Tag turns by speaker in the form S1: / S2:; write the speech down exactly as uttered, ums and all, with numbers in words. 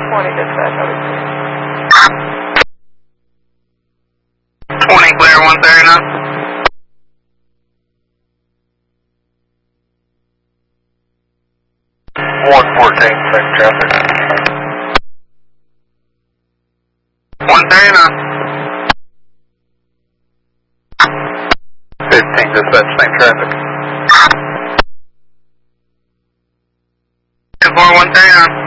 S1: twenty dispatch, obviously.
S2: twenty clear, one thirty-nine. one fourteen, same traffic. one thirty-nine. fifteen dispatch, same traffic. two four one thirty-nine.